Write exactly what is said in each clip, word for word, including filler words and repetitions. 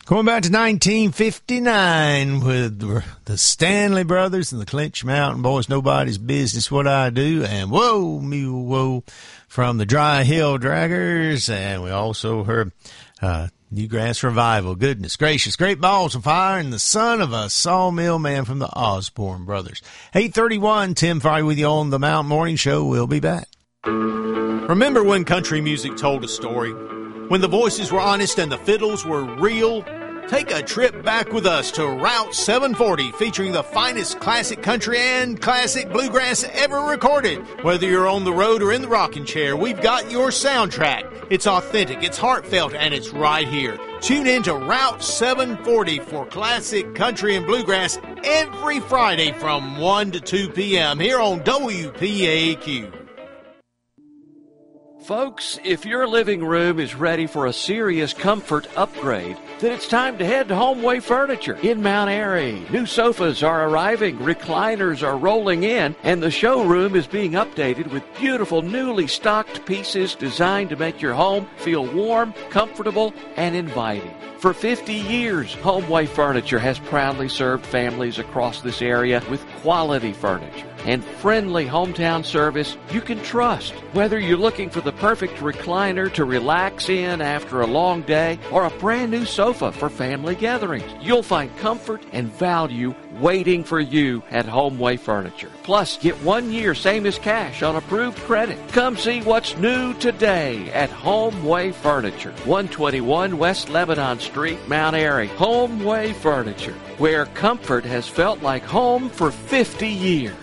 Going back to nineteen fifty-nine with the Stanley Brothers and the Clinch Mountain Boys, Nobody's Business What I Do, and Whoa, Me Whoa from the Dry Hill Draggers, and we also heard uh, Newgrass Revival, Goodness Gracious, Great Balls of Fire, and the Son of a Sawmill Man from the Osborne Brothers. eight thirty-one, Tim Farley with you on the Mountain Morning Show. We'll be back. Remember when country music told a story? When the voices were honest and the fiddles were real? Take a trip back with us to Route seven forty, featuring the finest classic country and classic bluegrass ever recorded. Whether you're on the road or in the rocking chair, we've got your soundtrack. It's authentic, it's heartfelt, and it's right here. Tune in to Route seven forty for classic country and bluegrass every Friday from one to two p.m. here on W P A Q. Folks, if your living room is ready for a serious comfort upgrade, then it's time to head to Homeway Furniture in Mount Airy. New sofas are arriving, recliners are rolling in, and the showroom is being updated with beautiful newly stocked pieces designed to make your home feel warm, comfortable, and inviting. For fifty years, Homeway Furniture has proudly served families across this area with quality furniture and friendly hometown service you can trust. Whether you're looking for the perfect recliner to relax in after a long day or a brand new sofa for family gatherings, you'll find comfort and value waiting for you at Homeway Furniture. Plus, get one year same as cash on approved credit. Come see what's new today at Homeway Furniture, one twenty-one West Lebanon Street, Mount Airy. Homeway Furniture, where comfort has felt like home for fifty years.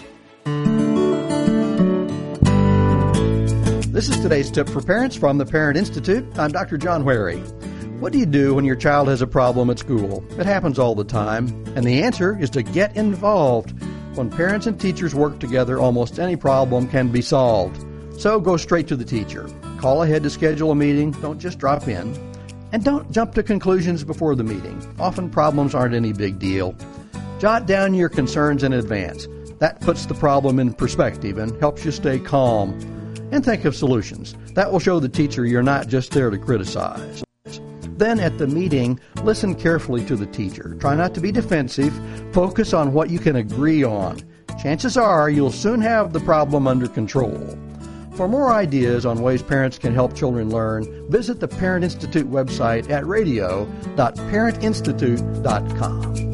This is today's tip for parents from the Parent Institute. I'm Doctor John Wherry. What do you do when your child has a problem at school? It happens all the time, and the answer is to get involved. When parents and teachers work together, almost any problem can be solved. So go straight to the teacher. Call ahead to schedule a meeting. Don't just drop in. And don't jump to conclusions before the meeting. Often problems aren't any big deal. Jot down your concerns in advance. That puts the problem in perspective and helps you stay calm. And think of solutions. That will show the teacher you're not just there to criticize. Then at the meeting, listen carefully to the teacher. Try not to be defensive. Focus on what you can agree on. Chances are you'll soon have the problem under control. For more ideas on ways parents can help children learn, visit the Parent Institute website at radio dot parent institute dot com.